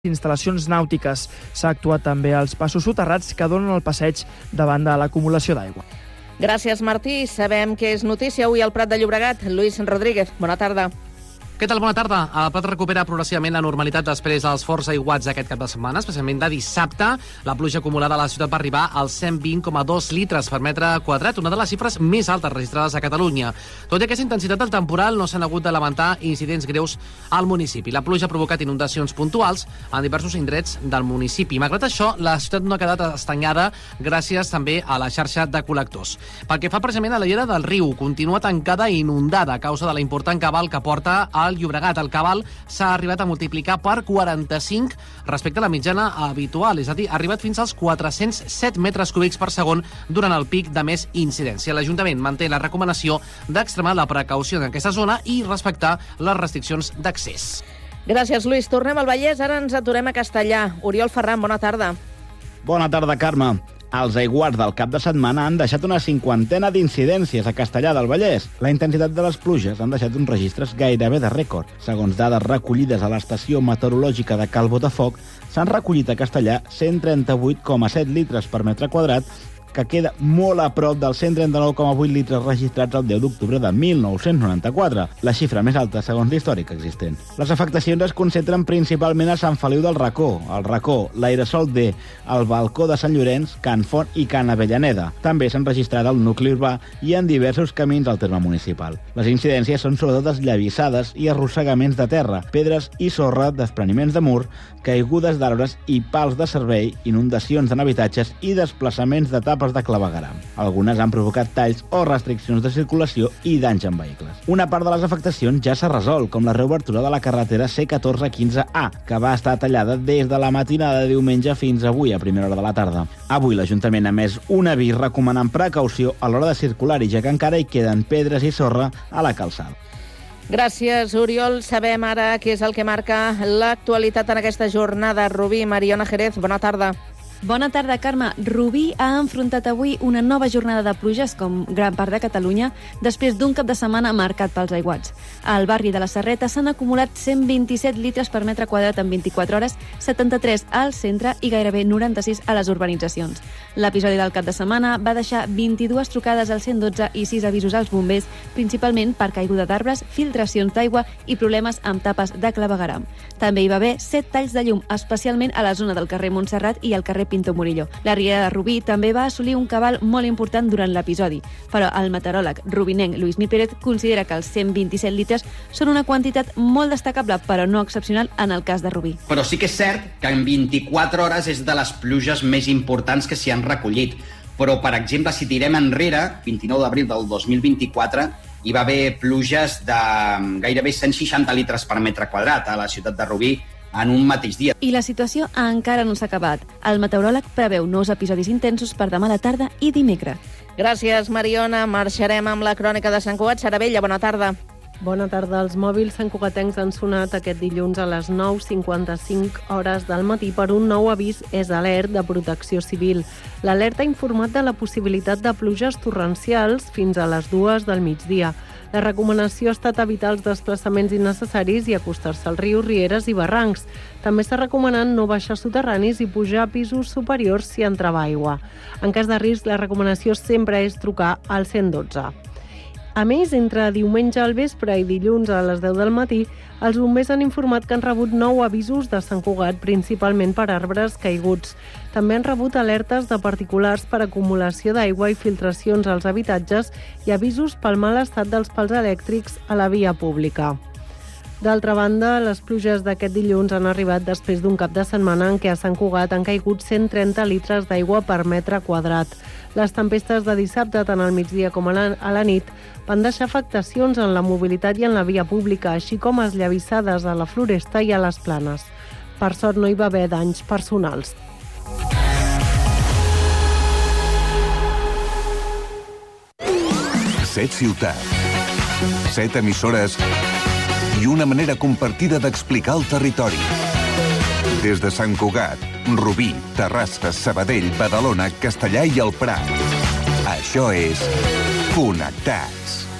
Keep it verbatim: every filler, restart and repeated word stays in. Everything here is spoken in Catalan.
instal·lacions nàutiques. S'ha actuat també als passos soterrats que donen el passeig davant de l'acumulació d'aigua. Gràcies, Martí. Sabem que és notícia avui al Prat de Llobregat. Lluís Rodríguez, bona tarda. Què tal? Bona tarda. El Prat recupera progressivament la normalitat després dels forts aiguats d'aquest cap de setmana, especialment de dissabte. La pluja acumulada a la ciutat va arribar als cent vint coma dos litres per metre quadrat, una de les xifres més altes registrades a Catalunya. Tot i aquesta intensitat del temporal, no s'han hagut de lamentar incidents greus al municipi. La pluja ha provocat inundacions puntuals en diversos indrets del municipi. Malgrat això, la ciutat no ha quedat estanyada gràcies també a la xarxa de col·lectors. Pel que fa precisament a la llera del riu, continua tancada i inundada a causa de la important cabal que porta al Llobregat. El cabal s'ha arribat a multiplicar per quaranta-cinc respecte a la mitjana habitual, és a dir, ha arribat fins als quatre-cents set metres cúbics per segon durant el pic de més incidència. L'Ajuntament manté la recomanació d'extremar la precaució en aquesta zona i respectar les restriccions d'accés. Gràcies, Lluís. Tornem al Vallès, ara ens aturem a Castellà. Oriol Ferran, bona tarda. Bona tarda, Carme. Els aiguats del cap de setmana han deixat una cinquantena d'incidències a Castellà del Vallès. La intensitat de les pluges han deixat uns registres gairebé de rècord. Segons dades recollides a l'estació meteorològica de Cal Botafoc, s'han recollit a Castellà cent trenta-vuit coma set litres per metre quadrat, que queda molt a prop dels cent trenta-nou coma vuit litres registrats el deu d'octubre de mil nou-cents noranta-quatre, la xifra més alta segons l'històric existent. Les afectacions es concentren principalment a Sant Feliu del Racó, el Racó, l'Aeresol D, el Balcó de Sant Llorenç, Can Font i Can Avellaneda. També s'han registrat al nucli urbà i en diversos camins al terme municipal. Les incidències són sobretot esllavissades i arrossegaments de terra, pedres i sorra, despreniments de mur, caigudes d'arbres i pals de servei, inundacions en habitatges i desplaçaments d'etapes de clavegueram. Algunes han provocat talls o restriccions de circulació i danys en vehicles. Una part de les afectacions ja s'ha resolt, com la reobertura de la carretera C catorze quinze A, que va estar tallada des de la matinada de diumenge fins avui a primera hora de la tarda. Avui l'Ajuntament ha emès un avís recomanant precaució a l'hora de circular-hi, ja que encara hi queden pedres i sorra a la calçada. Gràcies, Oriol. Sabem ara què és el que marca l'actualitat en aquesta jornada. Rubí, Mariona Jerez, bona tarda. Bona tarda, Carme. Rubí ha enfrontat avui una nova jornada de pluges, com gran part de Catalunya, després d'un cap de setmana marcat pels aiguats. Al barri de la Serreta s'han acumulat cent vint-i-set litres per metre quadrat en vint-i-quatre hores, setanta-tres al centre i gairebé noranta-sis a les urbanitzacions. L'episodi del cap de setmana va deixar vint-i-dues trucades al cent dotze i sis avisos als bombers, principalment per caiguda d'arbres, filtracions d'aigua i problemes amb tapes de clavegueram. També hi va haver set talls de llum, especialment a la zona del carrer Montserrat i al carrer Pinto Murillo. La riera de Rubí també va assolir un cabal molt important durant l'episodi, però el meteoròleg rubinenc Lluís Mi Pérez considera que els cent vint-i-set litres són una quantitat molt destacable, però no excepcional en el cas de Rubí. Però sí que és cert que en vint-i-quatre hores és de les pluges més importants que s'hi han recollit. Però, per exemple, si tirem enrere, vint-i-nou d'abril del dos mil vint-i-quatre, hi va haver pluges de gairebé cent seixanta litres per metre quadrat a la ciutat de Rubí en un mateix dia. I la situació encara no s'ha acabat. El meteoròleg preveu nous episodis intensos per demà a la tarda i dimecres. Gràcies, Mariona. Marxarem amb la crònica de Sant Cugat. Sara Vella, bona tarda. Bona tarda. Els mòbils santcugatencs han sonat aquest dilluns a les nou cinquanta-cinc hores del matí per un nou avís és alert de protecció civil. L'alerta ha informat de la possibilitat de pluges torrencials fins a les dues del migdia. La recomanació ha estat evitar els desplaçaments innecessaris i acostar-se als rius, rieres i barrancs. També està recomanant no baixar soterranis i pujar a pisos superiors si entrava aigua. En cas de risc, la recomanació sempre és trucar al cent dotze. A més, entre diumenge al vespre i dilluns a les deu del matí, els bombers han informat que han rebut nou avisos de Sant Cugat, principalment per arbres caiguts. També han rebut alertes de particulars per acumulació d'aigua i filtracions als habitatges i avisos pel mal estat dels pals elèctrics a la via pública. D'altra banda, les pluges d'aquest dilluns han arribat després d'un cap de setmana en què a Sant Cugat han caigut cent trenta litres d'aigua per metre quadrat. Les tempestes de dissabte, tant al migdia com a la, a la nit, van deixar afectacions en la mobilitat i en la via pública, així com esllavissades a la Floresta i a les Planes. Per sort, no hi va haver danys personals. Set ciutats, set emissores i una manera compartida d'explicar el territori. Des de Sant Cugat, Rubí, Terrassa, Sabadell, Badalona, Castellà i el Prat. Això és Connectats.